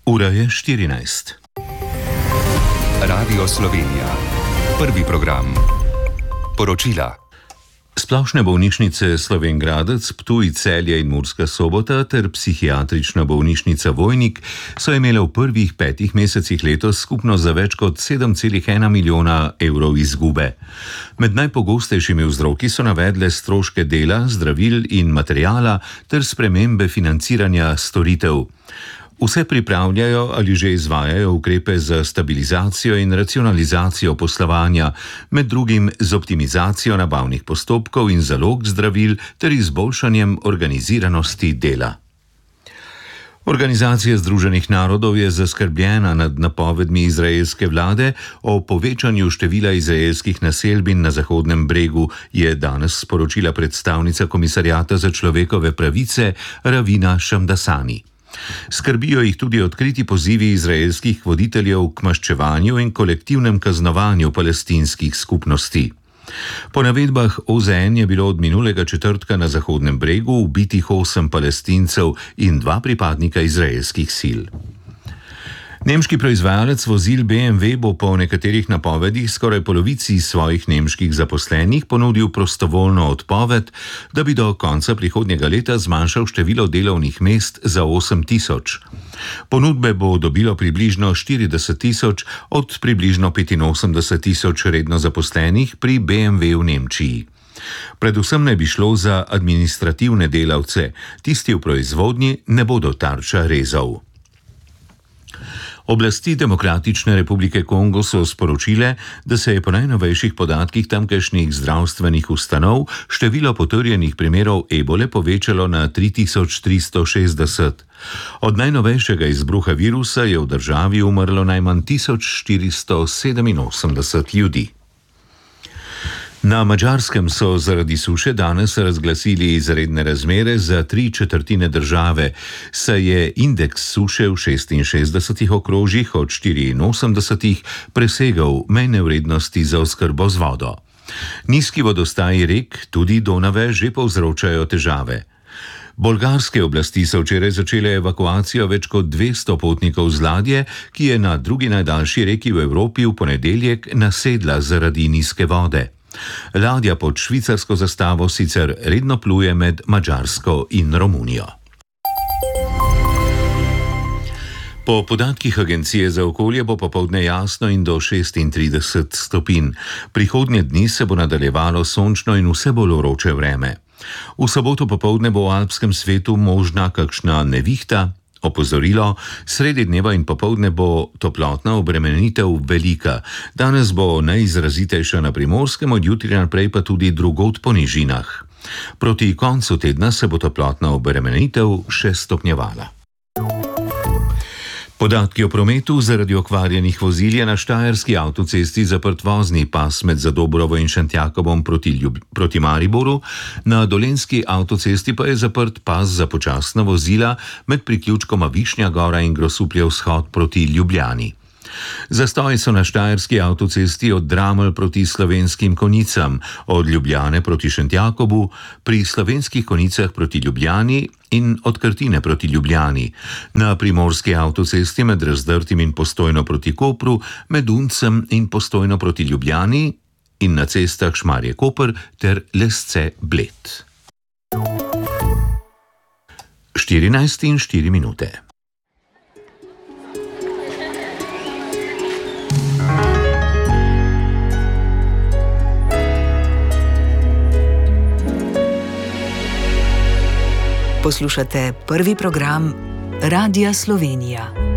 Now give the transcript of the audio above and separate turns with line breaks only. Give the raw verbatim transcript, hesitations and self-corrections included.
Ura je štirinajst.
Radio Slovenija. Prvi program. Poročila.
Splošne bolnišnice Slovenj Gradec, Ptuj, Celje in Murska Sobota ter psihiatrična bolnišnica Vojnik so imele v prvih petih mesecih letos skupno za več kot sedem celih ena milijona evrov izgube. Med najpogostejšimi vzroki so navedle stroške dela, zdravil in materijala ter spremembe financiranja storitev. Vse pripravljajo ali že izvajajo ukrepe za stabilizacijo in racionalizacijo poslovanja, med drugim z optimizacijo nabavnih postopkov in zalog zdravil ter izboljšanjem organiziranosti dela. Organizacija Združenih narodov je zaskrbljena nad napovedmi izraelske vlade o povečanju števila izraelskih naselbin na Zahodnem bregu, je danes sporočila predstavnica Komisariata za človekove pravice Ravina Šamdasani. Skrbijo jih tudi odkriti pozivi izraelskih voditeljev k maščevanju in kolektivnem kaznovanju palestinskih skupnosti. Po navedbah O Z N je bilo od minulega četrtka na Zahodnem bregu ubitih osem Palestincev in dva pripadnika izraelskih sil. Nemški proizvajalec vozil B M W bo po nekaterih napovedih skoraj polovici svojih nemških zaposlenih ponudil prostovoljno odpoved, da bi do konca prihodnjega leta zmanjšal število delovnih mest za osem tisoč. Ponudbe bo dobilo približno štirideset tisoč od približno petinosemdeset tisoč redno zaposlenih pri B M W v Nemčiji. Predvsem naj bi šlo za administrativne delavce, tisti v proizvodnji ne bodo tarča rezov. Oblasti Demokratične republike Kongo so sporočile, da se je po najnovejših podatkih tamkajšnjih zdravstvenih ustanov število potrjenih primerov ebole povečalo na tri tisoč tristo šestdeset. Od najnovejšega izbruha virusa je v državi umrlo najmanj tisoč štiristo sedeminosemdeset ljudi. Na Madžarskem so zaradi suše danes razglasili izredne razmere za tri četrtine države, saj je indeks suše v šestinšestdesetih okrožjih od štiriinosemdesetih presegal mejne vrednosti za oskrbo z vodo. Nizki vodostaji rek, tudi Donave, že povzročajo težave. Bolgarske oblasti so včeraj začele evakuacijo več kot dvesto potnikov z ladje, ki je na drugi najdaljši reki v Evropi v ponedeljek nasedla zaradi nizke vode. Ladja pod švicarsko zastavo sicer redno pluje med Madžarsko in Romunijo. Po podatkih Agencije za okolje bo popoldne jasno in do šestintrideset stopinj. Prihodnje dni se bo nadaljevalo sončno in vse bolj vroče vreme. V soboto popoldne bo v alpskem svetu možna kakšna nevihta. Opozorilo, sredi dneva in popoldne bo toplotna obremenitev velika. Danes bo najizrazitejša na Primorskem, od jutri naprej pa tudi drugod po nižinah. Proti koncu tedna se bo toplotna obremenitev še stopnjevala. Podatki o prometu: zaradi okvarjenih vozil je na štajerski avtocesti zaprt vozni pas med Zadobrovo in Šentjakobom proti, Ljub... proti Mariboru, na dolenjski avtocesti pa je zaprt pas za počasna vozila med priključkoma Višnja Gora in Grosuplje vzhod proti Ljubljani. Zastoji so na štajerski avtocesti od Dramelj proti Slovenskim Konjicam, od Ljubljane proti Šentjakobu, pri Slovenskih Konjicah proti Ljubljani in od Krtine proti Ljubljani, na primorski avtocesti med Razdrtim in Postojno proti Kopru, med Uncem in Postojno proti Ljubljani in na cestah Šmarje-Koper ter Lesce-Bled. štirinajst in štiri minute.
Poslušate prvi program Radia Slovenija.